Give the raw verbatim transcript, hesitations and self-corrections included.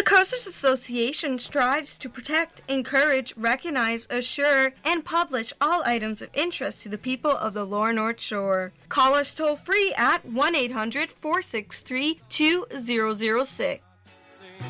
Coasters Association strives to protect, encourage, recognize, assure, and publish all items of interest to the people of the Lower North Shore. Call us toll-free at one eight hundred, four six three, two zero zero six.